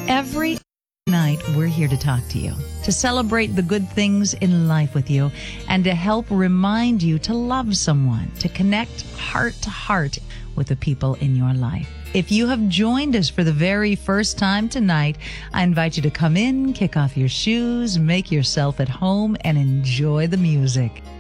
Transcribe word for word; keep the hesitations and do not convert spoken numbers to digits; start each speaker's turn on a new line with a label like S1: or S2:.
S1: Every night, we're here to talk to you, to celebrate the good things in life with you, and to help remind you to love someone, to connect heart to heart with the people in your life. If you have joined us for the very first time tonight, I invite you to come in, kick off your shoes, make yourself at home, and enjoy the music.